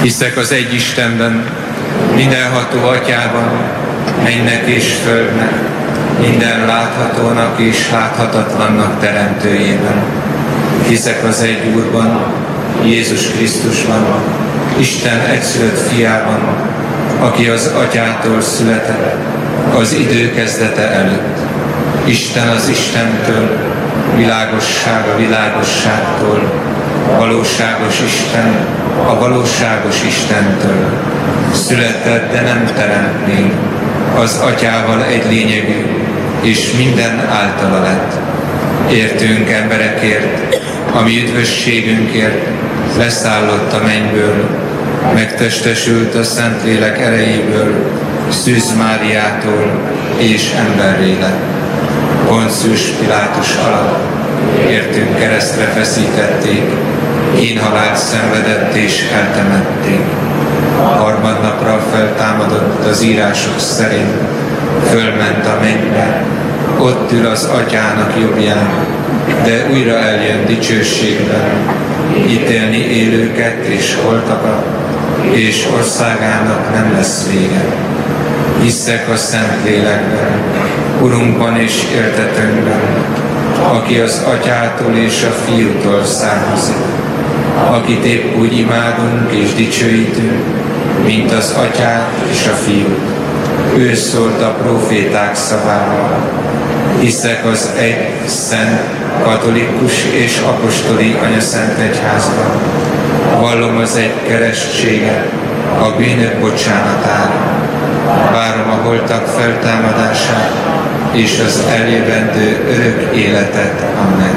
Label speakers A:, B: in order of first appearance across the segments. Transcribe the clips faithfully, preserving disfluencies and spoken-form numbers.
A: Hiszek az egy Istenben, mindenható Atyában, mennek és földnek, minden láthatónak és láthatatlannak teremtőjében. Hiszek az egy Úrban, Jézus Krisztusban, Isten egyszülött fiában, aki az Atyától született, az idő kezdete előtt. Isten az Istentől, világosság a világosságtól, valóságos Isten a valóságos Istentől. Született, de nem teremt még, az Atyával egy lényegű, és minden általa lett. Értünk emberekért, ami üdvösségünkért leszállott a mennyből, megtestesült a Szentlélek erejéből, Szűz Máriától, és emberré lett. Poncius Pilátus alatt értünk keresztre feszítették, kínhalált szenvedett és eltemették. Harmadnapra feltámadott az írások szerint, fölment a mennybe, ott ül az Atyának jobbján, de újra eljön dicsőségben, ítélni élőket és holtakat, és országának nem lesz vége. Hiszek a Szentlélekben, Urunkban és éltetőnkben, aki az Atyától és a Fiútól származik, akit épp úgy imádunk és dicsőítünk, mint az Atyát és a Fiút. Ő szólt a próféták szavával. Hiszek az egy szent, katolikus és apostoli anyaszent egyházban. Vallom az egy keresztséget, a bűnök bocsánatára. Várom a holtak feltámadását és az eljövendő örök életet. Amen.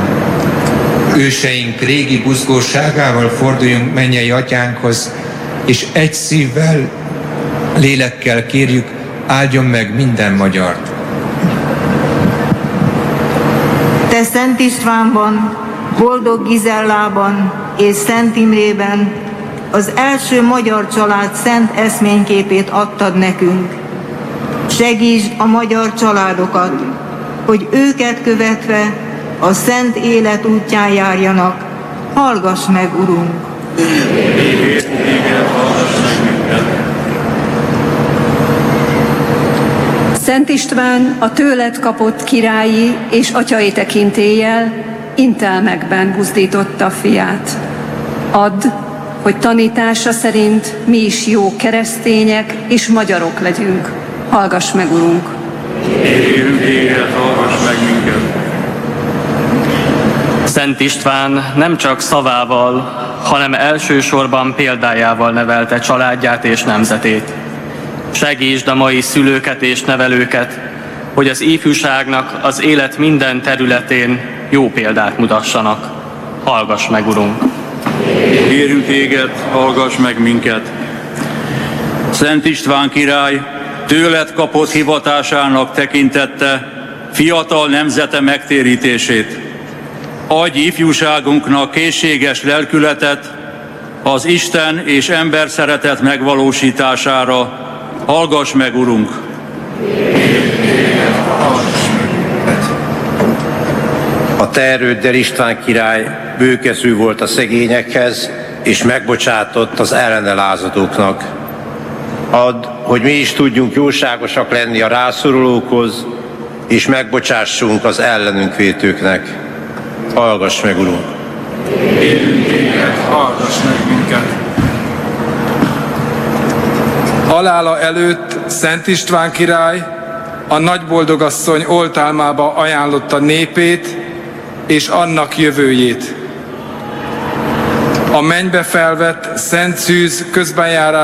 A: Őseink régi buzgóságával forduljunk mennyei Atyánkhoz, és egy szívvel, lélekkel kérjük, áldjon meg minden magyart.
B: Te Szent Istvánban, Boldog Gizellában és Szent Imrében az első magyar család szent eszményképét adtad nekünk. Segítsd a magyar családokat, hogy őket követve a szent élet útján járjanak. Hallgass meg, Urunk!
C: Szent István a tőled kapott királyi és atyai tekintéllyel intelmekben buzdította fiát. Add, hogy tanítása szerint mi is jó keresztények és magyarok legyünk. Hallgass meg, Urunk!
D: Kérjünk téged, hallgass meg minket!
E: Szent István nem csak szavával, hanem elsősorban példájával nevelte családját és nemzetét. Segítsd a mai szülőket és nevelőket, hogy az ifjúságnak az élet minden területén jó példát mutassanak. Hallgass meg, Urunk!
D: Kérünk téged, hallgass meg minket! Szent István király tőled kapott hivatásának tekintette fiatal nemzete megtérítését. Adj ifjúságunknak készséges lelkületet az Isten és ember szeretet megvalósítására. Hallgass meg, Urunk!
F: A te erőddel István király bőkezű volt a szegényekhez, és megbocsátott az ellene lázadóknak. Add, hogy mi is tudjunk jóságosak lenni a rászorulókhoz, és megbocsássunk az ellenünk vétőknek. Hallgass meg, Urunk!
D: Kérünk téged, hallgass meg minket!
G: Halála előtt Szent István király a nagyboldogasszony oltálmába ajánlotta népét és annak jövőjét. A mennybe felvett Szent Szűz közbenjárás